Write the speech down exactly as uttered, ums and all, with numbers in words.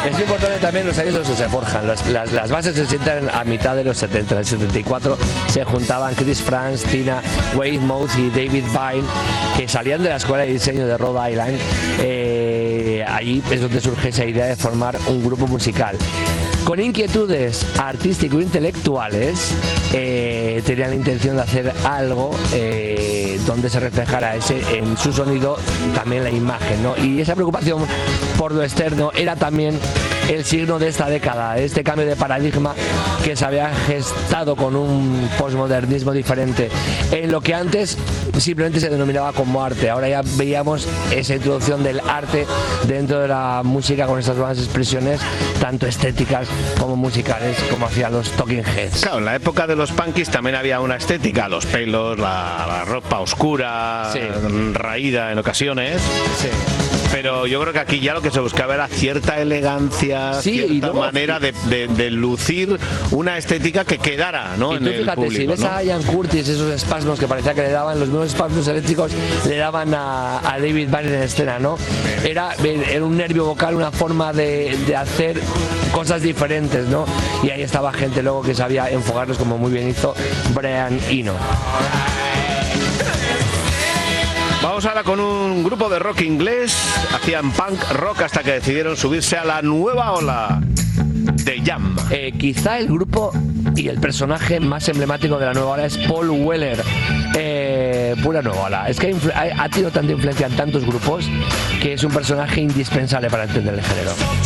Es importante también los años en los que se forjan. Las, las, las bases se sientan a mitad de los setenta. En el setenta y cuatro se juntaban Chris Frantz, Tina Weymouth y David Vine, que salían de la escuela de diseño de Rhode Island. Eh, allí es donde surge esa idea de formar un grupo musical. Con inquietudes artístico-intelectuales, eh, tenían la intención de hacer algo eh, donde se reflejara ese, en su sonido también la imagen, ¿no? Y esa preocupación por lo externo era también el signo de esta década, este cambio de paradigma que se había gestado con un posmodernismo diferente en lo que antes simplemente se denominaba como arte. Ahora ya veíamos esa introducción del arte dentro de la música con estas nuevas expresiones tanto estéticas como musicales, como hacían los Talking Heads. Claro, en la época de los punkies también había una estética, los pelos, la, la ropa oscura, sí, raída en ocasiones. Sí. Pero yo creo que aquí ya lo que se buscaba era cierta elegancia, sí, cierta y luego, manera de, de, de lucir una estética que quedara, ¿no? Y tú en el fíjate, público, si ves, ¿no?, a Ian Curtis, esos espasmos que parecía que le daban, los mismos espasmos eléctricos le daban a, a David Byrne en escena, ¿no? Era, era un nervio vocal, una forma de, de hacer cosas diferentes, ¿no? Y ahí estaba gente luego que sabía enfocarlos, como muy bien hizo Brian Eno. Vamos ahora con un grupo de rock inglés. Hacían punk rock hasta que decidieron subirse a la nueva ola de Jam. Eh, quizá el grupo y el personaje más emblemático de la nueva ola es Paul Weller. Eh, pura nueva ola. Es que ha, ha tenido tanta influencia en tantos grupos que es un personaje indispensable para entender el género.